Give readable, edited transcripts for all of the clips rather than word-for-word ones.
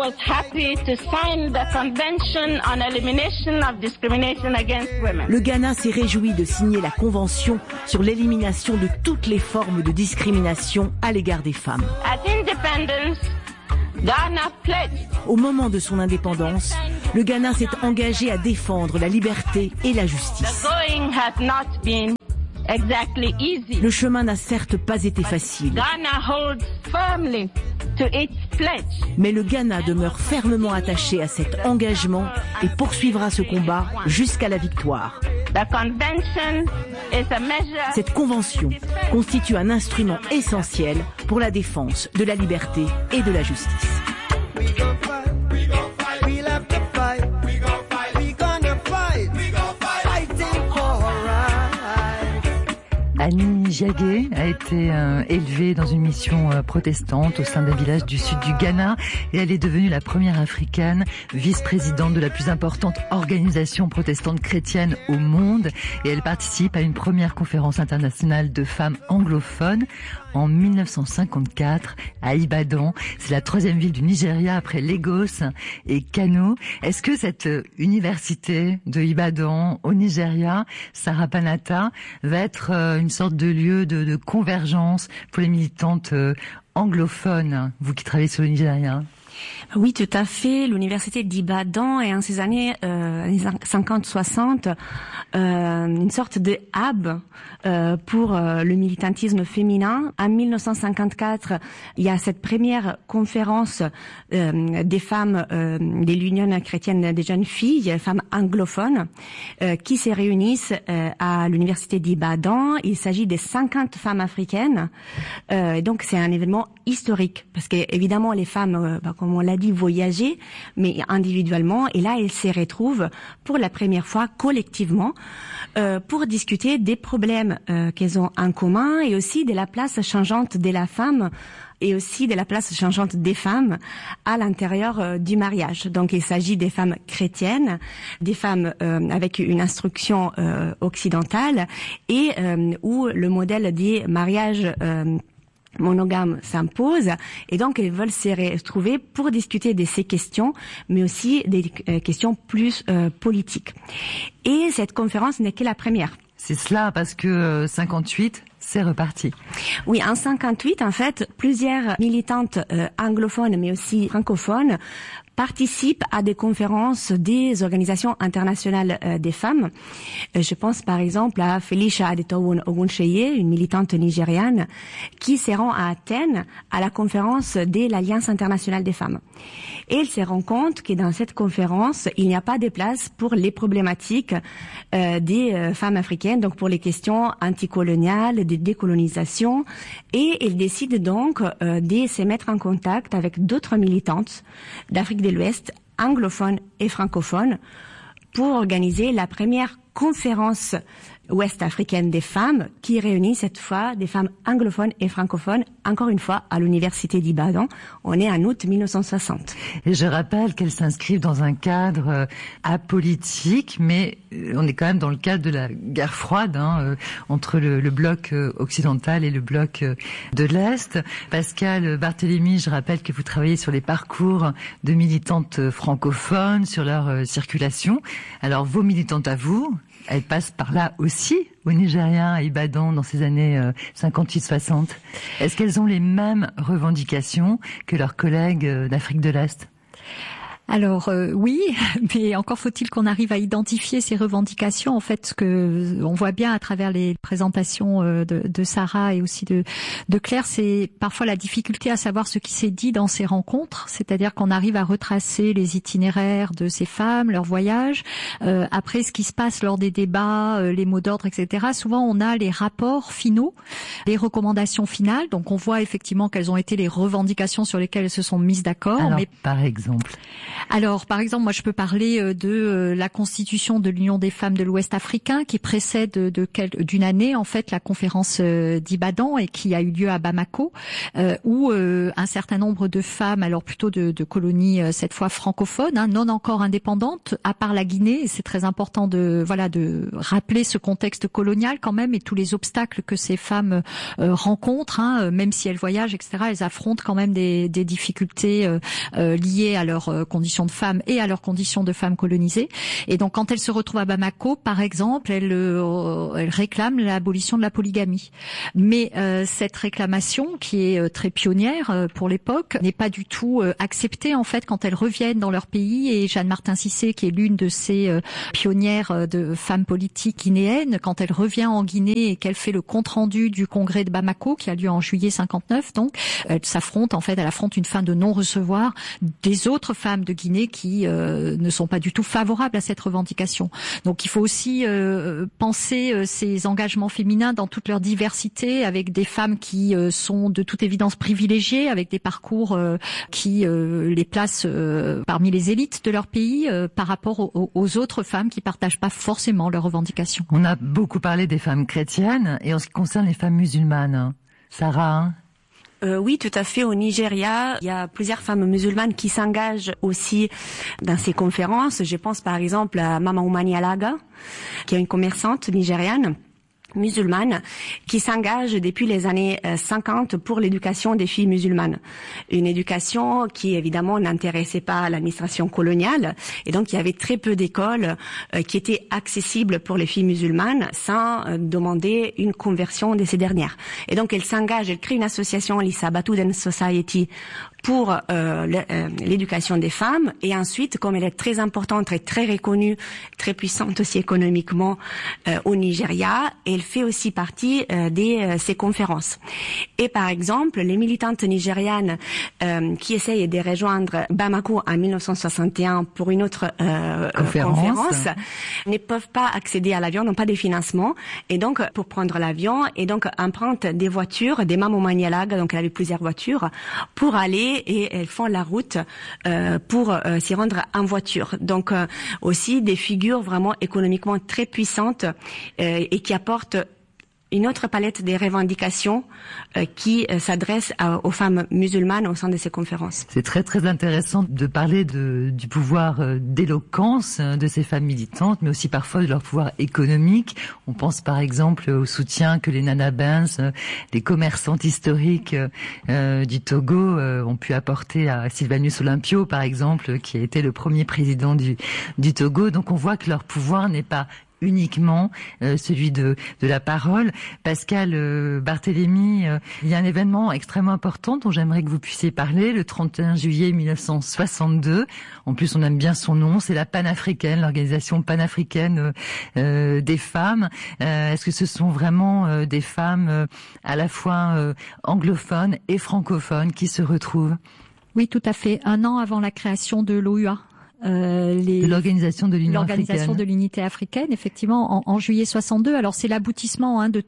was happy to sign the Convention on Elimination of Discrimination Against Women. Le Ghana s'est réjoui de signer la Convention sur l'élimination de toutes les formes de discrimination à l'égard des femmes. At independence, Ghana pledged. Au moment de son indépendance, le Ghana s'est engagé à défendre la liberté et la justice. The going has not been exactly easy. Le chemin n'a certes pas été facile. Ghana holds firmly to its pledge. Mais le Ghana demeure fermement attaché à cet engagement et poursuivra ce combat jusqu'à la victoire. The convention is a measure. Cette convention constitue un instrument essentiel pour la défense de la liberté et de la justice. Annie Diagué a été élevée dans une mission protestante au sein d'un village du sud du Ghana et elle est devenue la première africaine vice-présidente de la plus importante organisation protestante chrétienne au monde et elle participe à une première conférence internationale de femmes anglophones en 1954 à Ibadan. C'est la troisième ville du Nigeria après Lagos et Kano. Est-ce que cette université de Ibadan au Nigeria, Sarapanata, va être une sorte de lieu de convergence pour les militantes anglophones, vous qui travaillez sur le Nigeria? Oui, tout à fait. L'université d'Ibadan est en ces années 50-60 une sorte de hub pour le militantisme féminin. En 1954, il y a cette première conférence des femmes de l'Union chrétienne des jeunes filles, femmes anglophones, qui se réunissent à l'université d'Ibadan. Il s'agit de 50 femmes africaines. Et donc, c'est un événement historique parce que évidemment les femmes, comme on l'a dit, voyager, mais individuellement. Et là, elles se retrouvent pour la première fois collectivement pour discuter des problèmes qu'elles ont en commun et aussi de la place changeante de la femme et aussi de la place changeante des femmes à l'intérieur du mariage. Donc, il s'agit des femmes chrétiennes, des femmes avec une instruction occidentale et où le modèle des mariages monogame s'impose et donc elles veulent se retrouver pour discuter de ces questions mais aussi des questions plus politiques. Et cette conférence n'est que la première. C'est cela parce que 58 c'est reparti. Oui, en 58 en fait, plusieurs militantes anglophones mais aussi francophones participent à des conférences des organisations internationales des femmes. Je pense par exemple à Felicia Adetowo Oguncheye, une militante nigériane, qui se rend à Athènes à la conférence de l'Alliance internationale des femmes. Et elle se rend compte que dans cette conférence, il n'y a pas de place pour les problématiques des femmes africaines, donc pour les questions anticoloniales, de décolonisation. Et elle décide donc de se mettre en contact avec d'autres militantes d'Afrique de l'Ouest, anglophones et francophones, pour organiser la première conférence ouest-africaine des femmes qui réunit cette fois des femmes anglophones et francophones, encore une fois à l'université d'Ibadan. On est en août 1960. Et je rappelle qu'elles s'inscrivent dans un cadre apolitique, mais on est quand même dans le cadre de la guerre froide entre le bloc occidental et le bloc de l'Est. Pascal Barthélémy, je rappelle que vous travaillez sur les parcours de militantes francophones, sur leur circulation. Alors vos militantes à vous, elles passent par là aussi, au Nigeria, à Ibadan, dans ces années 58-60. Est-ce qu'elles ont les mêmes revendications que leurs collègues d'Afrique de l'Est ? Alors oui, mais encore faut-il qu'on arrive à identifier ces revendications. En fait, ce que on voit bien à travers les présentations de Sarah et aussi de Claire, c'est parfois la difficulté à savoir ce qui s'est dit dans ces rencontres. C'est-à-dire qu'on arrive à retracer les itinéraires de ces femmes, leurs voyages. Après, ce qui se passe lors des débats, les mots d'ordre, etc. Souvent, on a les rapports finaux, les recommandations finales. Donc, on voit effectivement quelles ont été les revendications sur lesquelles elles se sont mises d'accord. Alors, mais par exemple. Alors, par exemple, moi, je peux parler de la constitution de l'Union des femmes de l'Ouest africain qui précède d'une année, en fait, la conférence d'Ibadan et qui a eu lieu à Bamako, où un certain nombre de femmes, alors plutôt de colonies cette fois francophones, non encore indépendantes, à part la Guinée, et c'est très important de rappeler ce contexte colonial quand même et tous les obstacles que ces femmes rencontrent, même si elles voyagent, etc. Elles affrontent quand même des difficultés liées à leurs conditions de femmes et à leurs conditions de femmes colonisées. Et donc, quand elles se retrouvent à Bamako, par exemple, elles réclament l'abolition de la polygamie. Mais cette réclamation, qui est très pionnière pour l'époque, n'est pas du tout acceptée en fait quand elles reviennent dans leur pays. Et Jeanne Martin Cissé, qui est l'une de ces pionnières de femmes politiques guinéennes, quand elle revient en Guinée et qu'elle fait le compte-rendu du congrès de Bamako, qui a lieu en juillet 59, donc elle affronte une fin de non-recevoir des autres femmes de Guinée qui ne sont pas du tout favorables à cette revendication. Donc il faut aussi penser ces engagements féminins dans toute leur diversité, avec des femmes qui sont de toute évidence privilégiées, avec des parcours qui les placent parmi les élites de leur pays par rapport aux autres femmes qui partagent pas forcément leurs revendications. On a beaucoup parlé des femmes chrétiennes, et en ce qui concerne les femmes musulmanes, Sarah, oui, tout à fait. Au Nigeria, il y a plusieurs femmes musulmanes qui s'engagent aussi dans ces conférences. Je pense par exemple à Mama Oumani Alaga, qui est une commerçante nigériane musulmane qui s'engage depuis les années 50 pour l'éducation des filles musulmanes. Une éducation qui évidemment n'intéressait pas l'administration coloniale, et donc il y avait très peu d'écoles qui étaient accessibles pour les filles musulmanes sans demander une conversion de ces dernières. Et donc elle s'engage, elle crée une association, l'Issa Batuden Society, pour l'éducation des femmes, et ensuite, comme elle est très importante et très reconnue, très puissante aussi économiquement au Nigeria, elle fait aussi partie de ces conférences. Et par exemple, les militantes nigérianes qui essayent de rejoindre Bamako en 1961 pour une autre conférence ne peuvent pas accéder à l'avion, n'ont pas de financement, et donc pour prendre l'avion, et donc empruntent des voitures, des Mama Oumani Alaga, donc elle avait plusieurs voitures, pour aller, et elles font la route pour s'y rendre en voiture. Donc aussi des figures vraiment économiquement très puissantes et qui apportent une autre palette des revendications qui s'adresse aux femmes musulmanes au sein de ces conférences. C'est très très intéressant de parler du pouvoir d'éloquence de ces femmes militantes, mais aussi parfois de leur pouvoir économique. On pense par exemple au soutien que les Nana Benz, les commerçantes historiques du Togo ont pu apporter à Sylvanus Olympio par exemple, qui a été le premier président du Togo. Donc on voit que leur pouvoir n'est pas uniquement celui de la parole. Pascal Barthélémy, il y a un événement extrêmement important dont j'aimerais que vous puissiez parler, le 31 juillet 1962. En plus, on aime bien son nom, c'est la panafricaine, l'organisation panafricaine des femmes. Est-ce que ce sont vraiment des femmes à la fois anglophones et francophones qui se retrouvent? Oui, tout à fait. Un an avant la création de l'OUA. L'organisation de l'Union africaine. L'organisation de l'unité africaine, effectivement, en juillet 62. Alors c'est l'aboutissement de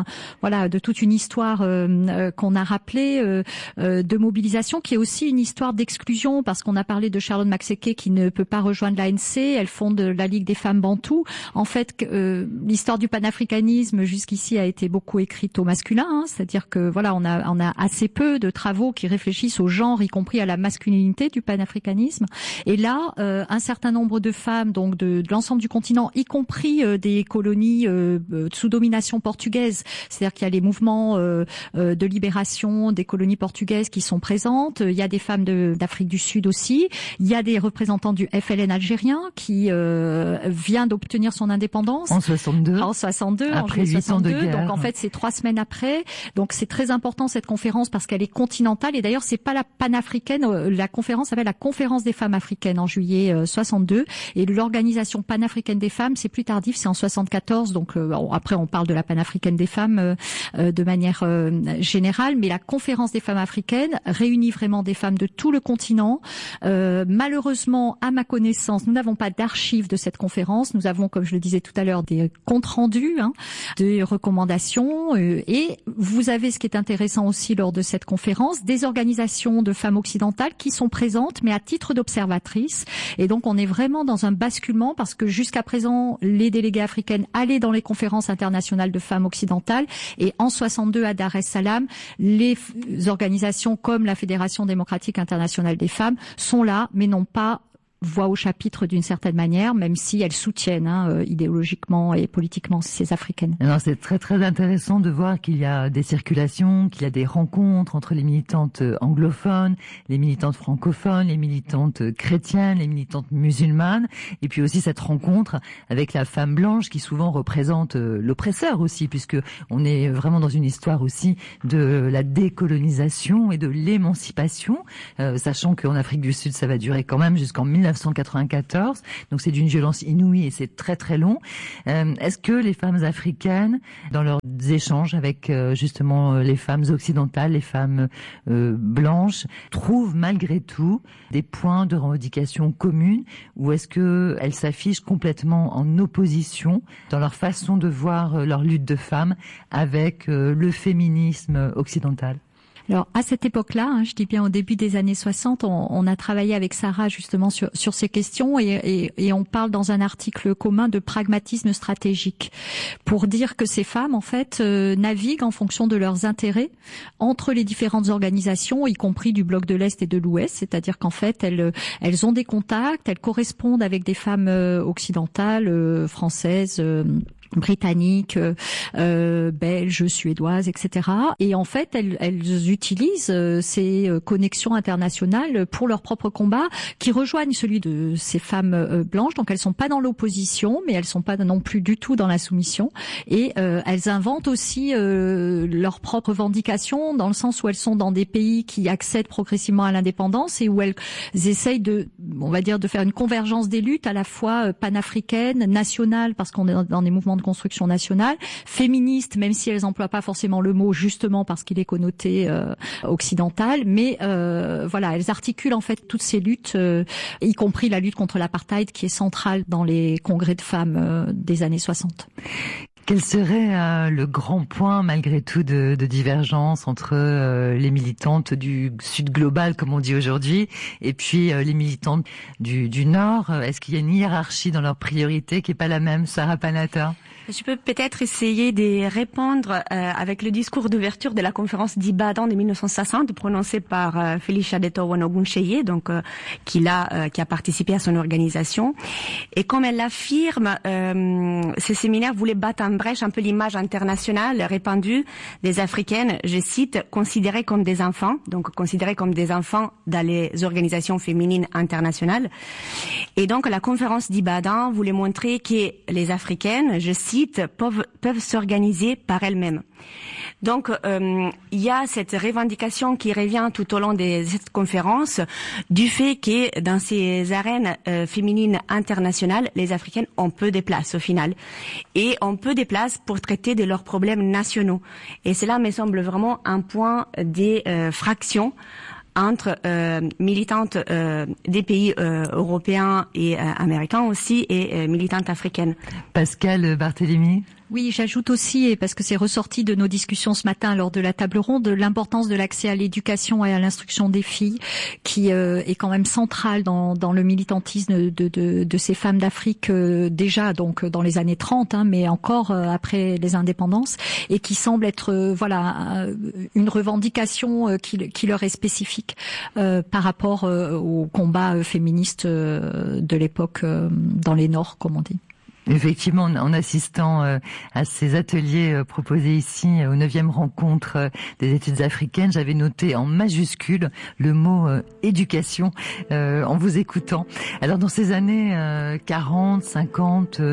toute une histoire qu'on a rappelée de mobilisation, qui est aussi une histoire d'exclusion, parce qu'on a parlé de Charlotte Maxeke qui ne peut pas rejoindre l'ANC. Elle fonde la Ligue des femmes bantoues. En fait, l'histoire du panafricanisme jusqu'ici a été beaucoup écrite au masculin, c'est-à-dire que on a assez peu de travaux qui réfléchissent au genre, y compris à la masculinité du panafricanisme. Et là, un certain nombre de femmes, donc de l'ensemble du continent, y compris des colonies sous domination portugaise, c'est-à-dire qu'il y a les mouvements de libération des colonies portugaises qui sont présentes. Il y a des femmes d'Afrique du Sud aussi. Il y a des représentants du FLN algérien qui vient d'obtenir son indépendance en 62. Après 8 ans de guerre. Donc en fait, c'est 3 semaines après. Donc c'est très important cette conférence parce qu'elle est continentale. Et d'ailleurs, c'est pas la panafricaine. La conférence s'appelle la Conférence des femmes africaines en juillet février 62. Et l'organisation panafricaine des femmes, c'est plus tardif, c'est en 74. Donc après, on parle de la panafricaine des femmes de manière générale, mais la conférence des femmes africaines réunit vraiment des femmes de tout le continent. Malheureusement, à ma connaissance, nous n'avons pas d'archives de cette conférence. Nous avons, comme je le disais tout à l'heure, des comptes rendus, des recommandations. Et vous avez, ce qui est intéressant aussi lors de cette conférence, des organisations de femmes occidentales qui sont présentes, mais à titre d'observatrices. Et donc, on est vraiment dans un basculement parce que jusqu'à présent, les déléguées africaines allaient dans les conférences internationales de femmes occidentales. Et en 62, à Dar es Salaam, les organisations comme la Fédération démocratique internationale des femmes sont là, mais n'ont pas voix au chapitre d'une certaine manière, même si elles soutiennent idéologiquement et politiquement ces Africaines. Alors c'est très très intéressant de voir qu'il y a des circulations, qu'il y a des rencontres entre les militantes anglophones, les militantes francophones, les militantes chrétiennes, les militantes musulmanes, et puis aussi cette rencontre avec la femme blanche qui souvent représente l'oppresseur aussi, puisque on est vraiment dans une histoire aussi de la décolonisation et de l'émancipation, sachant qu'en Afrique du Sud ça va durer quand même jusqu'en 1994, donc c'est d'une violence inouïe et c'est très très long. Est-ce que les femmes africaines, dans leurs échanges avec justement les femmes occidentales, les femmes blanches, trouvent malgré tout des points de revendication communes, ou est-ce que elles s'affichent complètement en opposition dans leur façon de voir leur lutte de femmes avec le féminisme occidental? Alors à cette époque-là, je dis bien au début des années 60, on a travaillé avec Sarah justement sur ces questions et on parle dans un article commun de pragmatisme stratégique pour dire que ces femmes en fait naviguent en fonction de leurs intérêts entre les différentes organisations, y compris du bloc de l'Est et de l'Ouest, c'est-à-dire qu'en fait elles ont des contacts, elles correspondent avec des femmes occidentales, françaises, britanniques, belges, suédoises, etc. Et en fait, elles utilisent ces connexions internationales pour leur propre combat, qui rejoignent celui de ces femmes blanches. Donc, elles sont pas dans l'opposition, mais elles sont pas non plus du tout dans la soumission. Et elles inventent aussi leurs propres revendications, dans le sens où elles sont dans des pays qui accèdent progressivement à l'indépendance et où elles essayent de faire une convergence des luttes à la fois panafricaines, nationales, parce qu'on est dans des mouvements de construction nationale, féministe, même si elles emploient pas forcément le mot, justement parce qu'il est connoté occidental, mais elles articulent en fait toutes ces luttes, y compris la lutte contre l'apartheid qui est centrale dans les congrès de femmes des années 60. Quel serait le grand point, malgré tout, de divergence entre les militantes du Sud global, comme on dit aujourd'hui, et puis les militantes du Nord? Est-ce qu'il y a une hiérarchie dans leurs priorités qui est pas la même, Sarah Panata? Je peux peut-être essayer de répondre avec le discours d'ouverture de la conférence d'Ibadan de 1960 prononcé par Felicia Detto-Onoguncheye, donc qui a participé à son organisation. Et comme elle l'affirme, ces séminaires voulaient battre en brèche un peu l'image internationale répandue des Africaines, je cite, considérées comme des enfants, donc considérées comme des enfants dans les organisations féminines internationales. Et donc la conférence d'Ibadan voulait montrer que les Africaines, je cite, peuvent s'organiser par elles-mêmes. Donc, il y a cette revendication qui revient tout au long de cette conférence du fait que dans ces arènes féminines internationales, les Africaines ont peu de place au final. Et ont peu de place pour traiter de leurs problèmes nationaux. Et cela me semble vraiment un point des fractions entre militantes des pays européens et américains aussi et militantes africaines. Pascal Barthélémy. Oui, j'ajoute aussi, et parce que c'est ressorti de nos discussions ce matin lors de la table ronde, l'importance de l'accès à l'éducation et à l'instruction des filles, qui est quand même centrale dans le militantisme de ces femmes d'Afrique, déjà donc dans les années 30, mais encore après les indépendances, et qui semble être une revendication qui leur est spécifique par rapport au combat féministe de l'époque dans les Nords, comme on dit. Effectivement, en assistant à ces ateliers proposés ici aux 9e rencontres des études africaines, j'avais noté en majuscule le mot éducation en vous écoutant. Alors dans ces années 40, 50,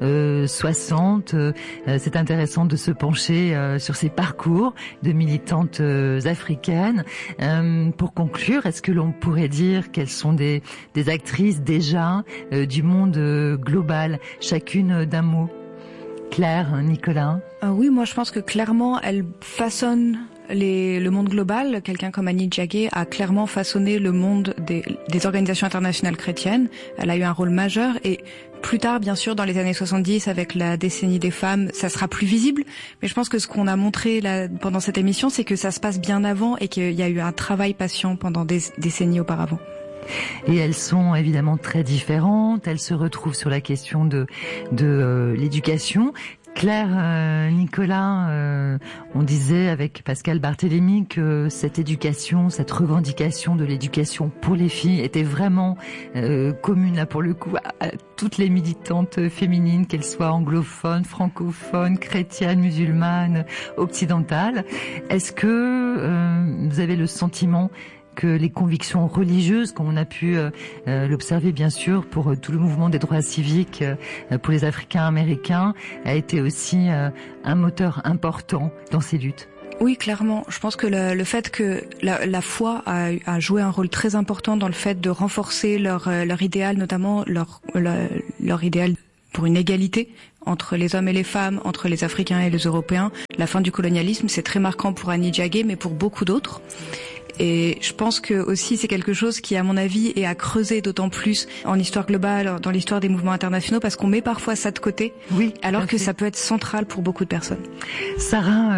60, c'est intéressant de se pencher sur ces parcours de militantes africaines. Pour conclure, est-ce que l'on pourrait dire qu'elles sont des actrices déjà du monde global, chacune d'un mot? Claire, Nicolas? Oui, moi je pense que clairement elles façonnent le monde global. Quelqu'un comme Annie Jagué a clairement façonné le monde des organisations internationales chrétiennes. Elle a eu un rôle majeur et plus tard, bien sûr, dans les années 70, avec la décennie des femmes, ça sera plus visible. Mais je pense que ce qu'on a montré là, pendant cette émission, c'est que ça se passe bien avant et qu'il y a eu un travail patient pendant des décennies auparavant. Et elles sont évidemment très différentes. Elles se retrouvent sur la question de l'éducation. Claire, Nicolas, on disait avec Pascal Barthélémy que cette éducation, cette revendication de l'éducation pour les filles était vraiment commune là pour le coup à toutes les militantes féminines, qu'elles soient anglophones, francophones, chrétiennes, musulmanes, occidentales. Est-ce que vous avez le sentiment que les convictions religieuses, comme on a pu l'observer bien sûr pour tout le mouvement des droits civiques pour les Africains américains, a été aussi un moteur important dans ces luttes? Oui, clairement. Je pense que le fait que la foi a joué un rôle très important dans le fait de renforcer leur idéal, notamment leur idéal pour une égalité entre les hommes et les femmes, entre les Africains et les Européens. La fin du colonialisme, c'est très marquant pour Annie Jagué, mais pour beaucoup d'autres. Et je pense que aussi c'est quelque chose qui, à mon avis, est à creuser d'autant plus en histoire globale, dans l'histoire des mouvements internationaux, parce qu'on met parfois ça de côté, oui, alors que ça peut être central pour beaucoup de personnes. Sarah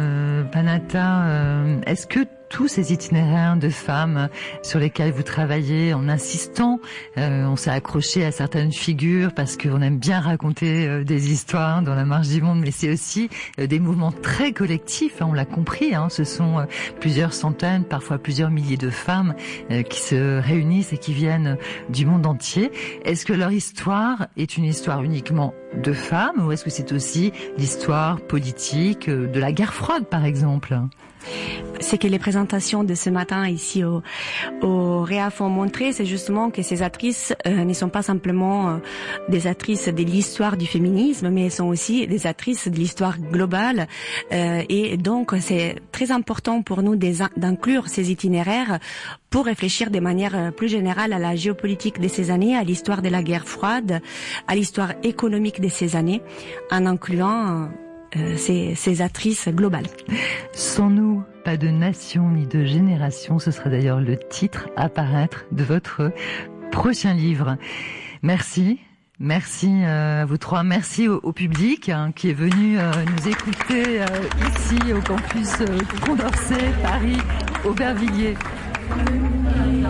Panata, est-ce que tous ces itinéraires de femmes sur lesquels vous travaillez, en insistant, on s'est accroché à certaines figures parce qu'on aime bien raconter des histoires dans la marche du monde, mais c'est aussi des mouvements très collectifs, on l'a compris, ce sont plusieurs centaines, parfois plusieurs milliers de femmes qui se réunissent et qui viennent du monde entier. Est-ce que leur histoire est une histoire uniquement de femmes ou est-ce que c'est aussi l'histoire politique de la guerre froide, par exemple? C'est que les présentations de ce matin ici au REAF ont montré, c'est justement que ces actrices ne sont pas simplement des actrices de l'histoire du féminisme, mais elles sont aussi des actrices de l'histoire globale. Et donc, c'est très important pour nous d'inclure ces itinéraires pour réfléchir de manière plus générale à la géopolitique de ces années, à l'histoire de la guerre froide, à l'histoire économique de ces années, en incluant ces actrices globales. Sans nous, pas de nation ni de génération, ce sera d'ailleurs le titre à paraître de votre prochain livre. Merci. Merci à vous trois. Merci au public qui est venu nous écouter ici au campus Condorcet, Paris, Aubervilliers.